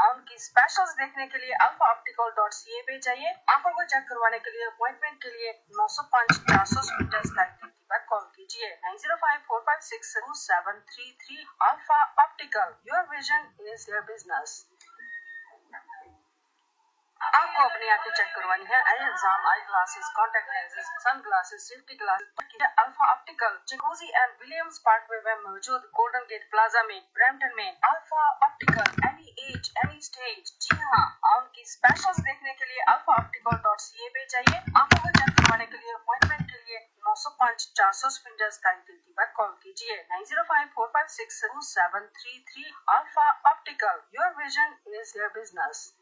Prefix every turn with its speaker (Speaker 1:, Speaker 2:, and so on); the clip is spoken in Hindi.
Speaker 1: उनकी स्पेशल्स देखने के लिए alphaoptical.ca पे जाइए। आंखों को चेक करवाने के लिए अपॉइंटमेंट के लिए 905-400 पर कॉल कीजिए। 9054562733। Alpha Optical, your vision is your business। आपको अपनी आंखें चेक करवानी है, आई exam, eye glasses, contact lenses, sun glasses, safety glasses, alpha optical jacuzzi and Williams Parkway में मौजूद गोल्डन गेट प्लाजा में ब्रैम्पटन में। Alpha optical, any as any stage. जी हाँ, उनकी स्पेशल्स देखने के लिए alphaoptical.ca पे जाइए। आंखों को चेक करवाने के लिए अपॉइंटमेंट के लिए 905-400 पर कॉल कीजिए। 9054562733। Alpha optical, your vision is your business.